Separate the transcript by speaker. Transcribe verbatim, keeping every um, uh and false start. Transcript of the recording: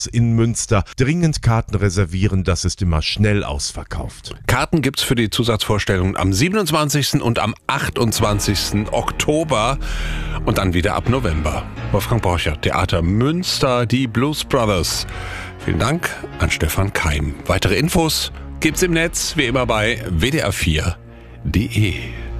Speaker 1: in Münster. Dringend Karten reservieren, das ist immer schnell ausverkauft.
Speaker 2: Karten gibt's für die Zusatzvorstellungen am siebenundzwanzigsten und am achtundzwanzigsten Oktober und dann wieder ab November. Wolfgang Borchert, Theater Münster, die Blues Brothers. Vielen Dank an Stefan Keim. Weitere Infos gibt's im Netz, wie immer bei w d r vier punkt d e.